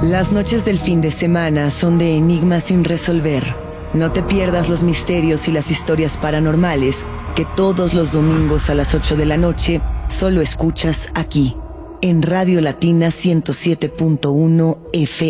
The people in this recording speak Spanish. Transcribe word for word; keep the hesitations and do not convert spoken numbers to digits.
Las noches del fin de semana son de enigmas sin resolver. No te pierdas los misterios y las historias paranormales que todos los domingos a las ocho de la noche solo escuchas aquí, en Radio Latina ciento siete punto uno F